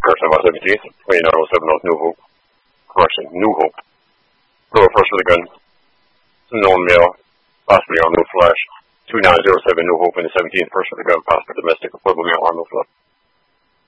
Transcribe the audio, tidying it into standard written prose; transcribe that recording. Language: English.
person about 17th, 2907 North New Hope. Correction, New Hope. Lower first with a gun. Known male, possibly armed, no flash. 2907 New Hope in the 17th, first with a gun, possibly domestic, equivalent male, armed, no flash.